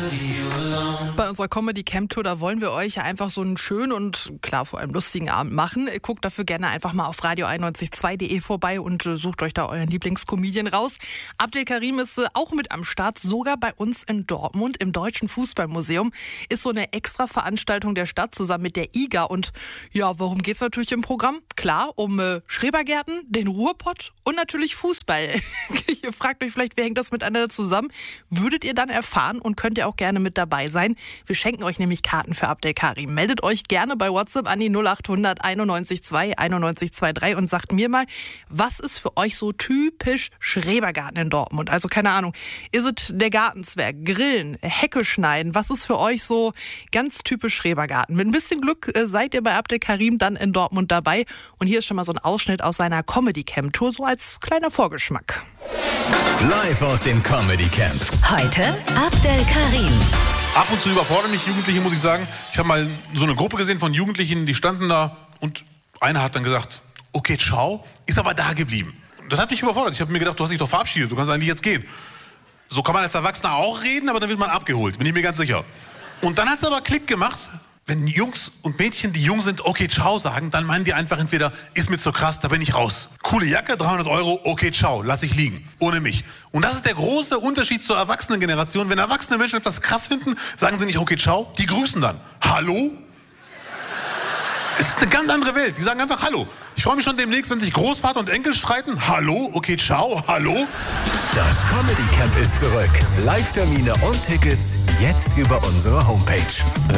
Bei unserer Comedy Camp Tour, da wollen wir euch ja einfach so einen schönen und klar vor allem lustigen Abend machen. Guckt dafür gerne einfach mal auf radio912.de vorbei und sucht euch da euren Lieblingscomedian raus. Abdel Karim ist auch mit am Start, sogar bei uns in Dortmund im Deutschen Fußballmuseum. Ist so eine extra Veranstaltung der Stadt zusammen mit der IGA. Und ja, worum geht's natürlich im Programm? Klar, um Schrebergärten, den Ruhrpott und natürlich Fußball. Ihr fragt euch vielleicht, wie hängt das miteinander zusammen? Würdet ihr dann erfahren und könnt ihr auch gerne mit dabei sein. Wir schenken euch nämlich Karten für Abdel Karim. Meldet euch gerne bei WhatsApp an die 0800 91 2 91 23 und sagt mir mal, was ist für euch so typisch Schrebergarten in Dortmund? Also keine Ahnung, ist es der Gartenzwerg, Grillen, Hecke schneiden? Was ist für euch so ganz typisch Schrebergarten? Mit ein bisschen Glück seid ihr bei Abdel Karim dann in Dortmund dabei. Und hier ist schon mal so ein Ausschnitt aus seiner Comedy Camp Tour, so als kleiner Vorgeschmack. Live aus dem Comedy Camp. Heute Abdel Karim. Ab und zu überfordern mich Jugendliche, muss ich sagen. Ich habe mal so eine Gruppe gesehen von Jugendlichen, die standen da und einer hat dann gesagt, okay, ciao, ist aber da geblieben. Das hat mich überfordert. Ich habe mir gedacht, du hast dich doch verabschiedet, du kannst eigentlich jetzt gehen. So kann man als Erwachsener auch reden, aber dann wird man abgeholt, bin ich mir ganz sicher. Und dann hat es aber Klick gemacht. Wenn Jungs und Mädchen, die jung sind, okay, ciao sagen, dann meinen die einfach entweder, ist mir zu krass, da bin ich raus. Coole Jacke, 300 €, okay, ciao, lass ich liegen, ohne mich. Und das ist der große Unterschied zur Erwachsenengeneration. Wenn erwachsene Menschen etwas krass finden, sagen sie nicht, okay, ciao, die grüßen dann. Hallo? Es ist eine ganz andere Welt. Die sagen einfach Hallo. Ich freue mich schon demnächst, wenn sich Großvater und Enkel streiten. Hallo, okay, ciao, hallo. Das Comedy Camp ist zurück. Live-Termine und Tickets jetzt über unsere Homepage.